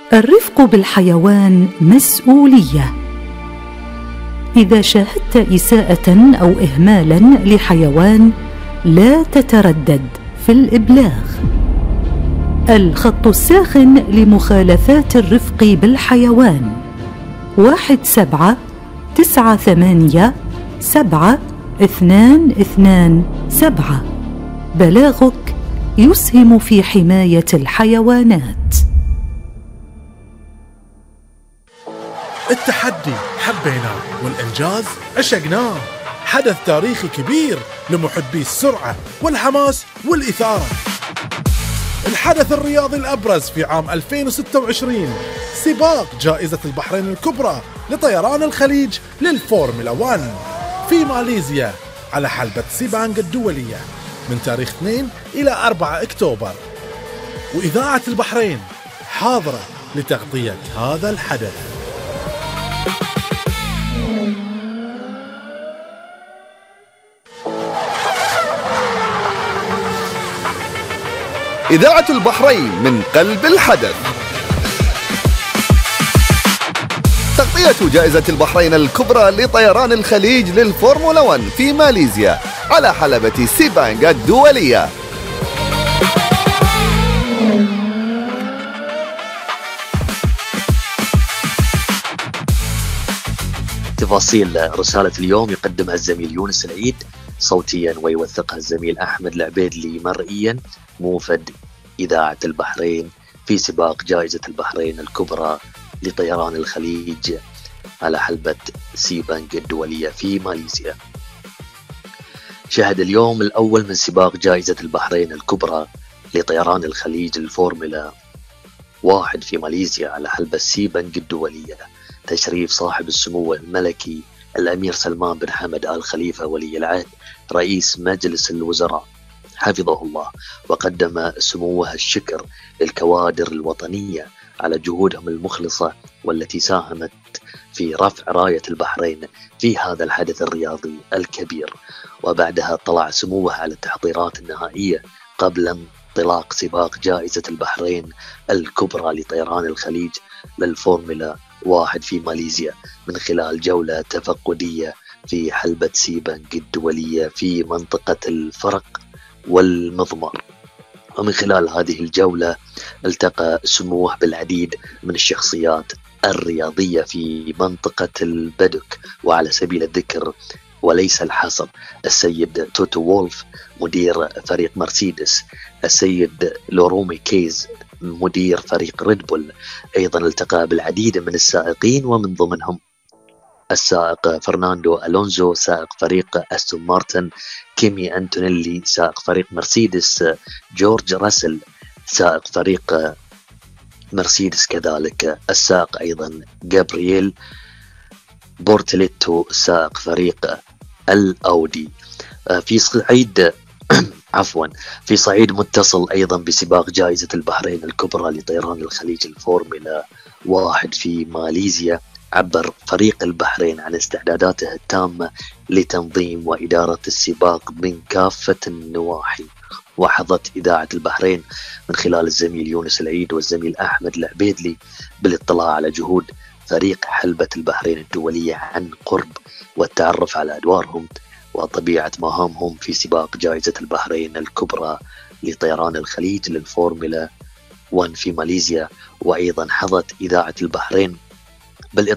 الرفق بالحيوان مسؤولية. إذا شاهدت إساءة أو إهمالاً لحيوان لا تتردد في الإبلاغ. الخط الساخن لمخالفات الرفق بالحيوان 17987227. بلاغك يسهم في حماية الحيوانات. التحدي حبيناه والإنجاز عشقناه. حدث تاريخي كبير لمحبي السرعة والحماس والإثارة. الحدث الرياضي الأبرز في عام 2026 سباق جائزة البحرين الكبرى لطيران الخليج للفورمولا 1 في ماليزيا على حلبة سيبانغ الدولية من تاريخ 2 إلى 4 أكتوبر. وإذاعة البحرين حاضرة لتغطية هذا الحدث. إذاعة البحرين من قلب الحدث. تغطية جائزة البحرين الكبرى لطيران الخليج للفورمولا 1 في ماليزيا على حلبة سيبانغ الدولية. تفاصيل رسالة اليوم يقدمها الزميل يونس العيد صوتيا ويوثقها الزميل أحمد العبيدلي مرئيا. موفد إذاعة البحرين في سباق جائزة البحرين الكبرى لطيران الخليج على حلبة سيبانغ الدولية في ماليزيا. شهد اليوم الأول من سباق جائزة البحرين الكبرى لطيران الخليج الفورمولا 1 في ماليزيا على حلبة سيبانغ الدولية تشريف صاحب السمو الملكي الأمير سلمان بن حمد آل خليفة ولي العهد رئيس مجلس الوزراء حفظه الله. وقدم سموه الشكر للكوادر الوطنية على جهودهم المخلصة والتي ساهمت في رفع راية البحرين في هذا الحدث الرياضي الكبير. وبعدها اطلع سموه على التحضيرات النهائية قبل انطلاق سباق جائزة البحرين الكبرى لطيران الخليج للفورمولا 1 في ماليزيا من خلال جولة تفقدية في حلبة سيبانغ الدولية في منطقة الفرق والمضمار. ومن خلال هذه الجولة التقى سموه بالعديد من الشخصيات الرياضية في منطقة البدك، وعلى سبيل الذكر وليس الحصر السيد توتو وولف مدير فريق مرسيدس، السيد لورومي كيز مدير فريق ريد بول. أيضا التقى بالعديد من السائقين ومن ضمنهم السائق فرناندو ألونزو سائق فريق أستون مارتن، كيمي أنتونيلي سائق فريق مرسيدس، جورج راسل سائق فريق مرسيدس كذلك، السائق أيضا جابرييل بورتليتو سائق فريق الأودي. في صعيد في صعيد متصل أيضا بسباق جائزة البحرين الكبرى لطيران الخليج الفورمولا 1 في ماليزيا، عبر فريق البحرين عن استعداداته التامة لتنظيم وإدارة السباق من كافة النواحي. وحظت إذاعة البحرين من خلال الزميل يونس العيد والزميل أحمد العبيدلي بالاطلاع على جهود فريق حلبة البحرين الدولية عن قرب والتعرف على أدوارهم وطبيعة مهامهم في سباق جائزة البحرين الكبرى لطيران الخليج للفورمولا 1 في ماليزيا. وأيضا حظت إذاعة البحرين